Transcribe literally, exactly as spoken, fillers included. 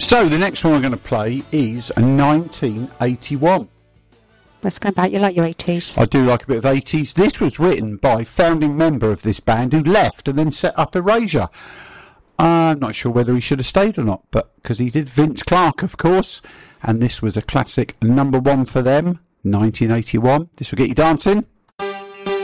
So the next one we're going to play is nineteen eighty-one. Let's go back. You like your eighties. I do like a bit of eighties. This was written by a founding member of this band who left and then set up Erasure. I'm not sure whether he should have stayed or not, but because he did, Vince Clarke, of course. And this was a classic number one for them, nineteen eighty-one. This will get you dancing.